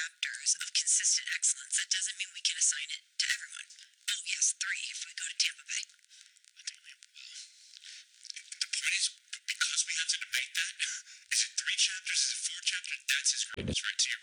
chapters of consistent excellence. That doesn't mean we can assign it to everyone. Oh, yes, 3 if we go to Tampa Bay. The point is, because we had to debate that, is it 3 chapters? Is it 4 chapters? That's his greatness, right? So